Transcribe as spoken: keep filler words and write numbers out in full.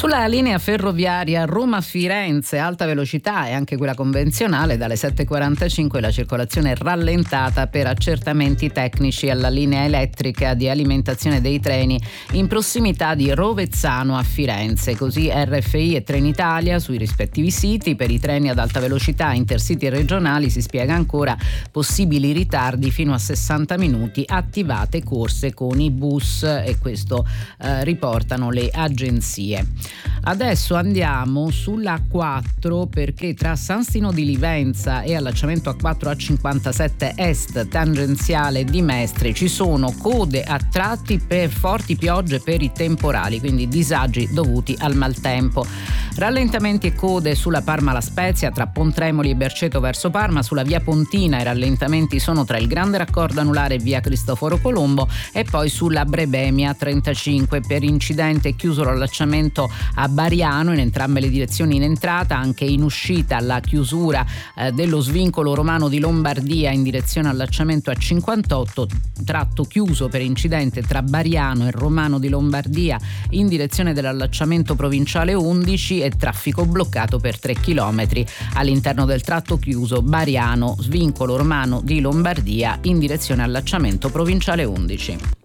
Sulla linea ferroviaria Roma-Firenze, alta velocità e anche quella convenzionale, dalle sette e quarantacinque la circolazione è rallentata per accertamenti tecnici alla linea elettrica di alimentazione dei treni in prossimità di Rovezzano a Firenze. Così R F I e Trenitalia sui rispettivi siti. Per i treni ad alta velocità, intercity e regionali si spiega ancora possibili ritardi fino a sessanta minuti, attivate corse con i bus, e questo eh, riportano le agenzie. Adesso andiamo sulla A quattro, perché tra San Stino di Livenza e allacciamento A quattro A cinquantasette Est tangenziale di Mestre ci sono code a tratti per forti piogge per i temporali, quindi disagi dovuti al maltempo. Rallentamenti e code sulla Parma-La Spezia tra Pontremoli e Berceto verso Parma. Sulla via Pontina i rallentamenti sono tra il Grande Raccordo Anulare e via Cristoforo Colombo, e poi sulla Brebemia trentacinque. Per incidente è chiuso l'allacciamento a Bariano in entrambe le direzioni in entrata, anche in uscita la chiusura eh, dello svincolo romano di Lombardia in direzione allacciamento A cinquantotto, tratto chiuso per incidente tra Bariano e Romano di Lombardia in direzione dell'allacciamento provinciale undici, e traffico bloccato per tre chilometri all'interno del tratto chiuso Bariano svincolo Romano di Lombardia in direzione allacciamento provinciale undici.